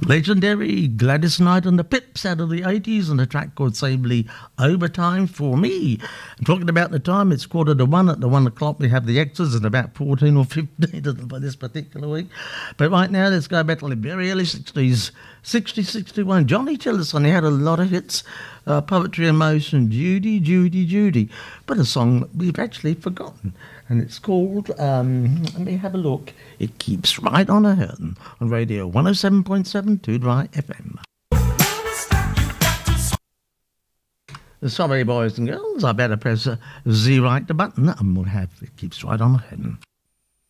Legendary Gladys Knight and the Pips out of the 80s, and a track called Sably Overtime for Me. I'm talking about the time, it's 1:45. At the 1 o'clock we have the extras and about 14 or 15 for this particular week. But right now let's go back to the very early 60s, 60, 61. Johnny Tillotson, he had a lot of hits. Poetry in Motion, Judy, Judy, Judy. But a song that we've actually forgotten. And it's called, let me have a look. It Keeps Right On Ahead on Radio 107.7 2 Dry FM. Sorry, boys and girls, I better press Z right the button and we'll have It Keeps Right On Ahead.